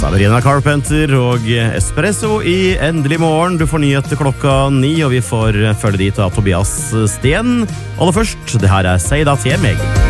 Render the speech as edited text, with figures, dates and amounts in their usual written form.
Sabrina Carpenter og Espresso i Endelig morgen. Du får nyheter 9:00, og vi får følge dit av Tobias Sten. Aller først, det her Seida til meg.